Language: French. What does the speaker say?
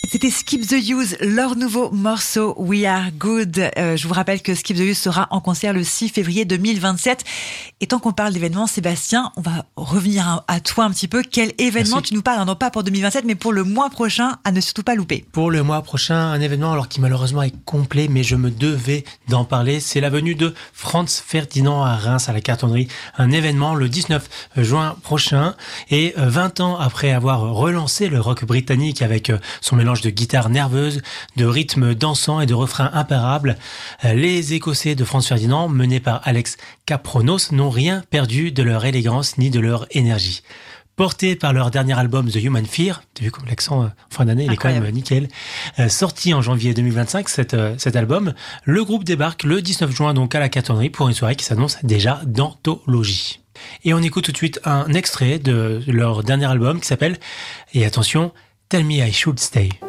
C'était Skip the Use, leur nouveau morceau We Are Good. Je vous rappelle que Skip the Use sera en concert le 6 février 2027. Et tant qu'on parle d'événements, Sébastien, on va revenir à toi un petit peu. Quel événement Merci. tu nous parles, non pas pour 2027, mais pour le mois prochain, à ne surtout pas louper. Pour le mois prochain, un événement alors qui malheureusement est complet, mais je me devais d'en parler. C'est la venue de Franz Ferdinand à Reims à la Cartonnerie. Un événement le 19 juin prochain. Et 20 ans après avoir relancé le rock britannique avec son mélange de guitare nerveuse, de rythme dansant et de refrains imparables, les Écossais de Franz Ferdinand, menés par Alex Kapronos, n'ont rien perdu de leur élégance ni de leur énergie. Portés par leur dernier album The Human Fear, tu as vu comme l'accent en fin d'année, il est quand même nickel, sorti en janvier 2025, cet album, le groupe débarque le 19 juin donc à la Cartonnerie pour une soirée qui s'annonce déjà d'anthologie. Et on écoute tout de suite un extrait de leur dernier album qui s'appelle, et attention, Tell Me I Should Stay.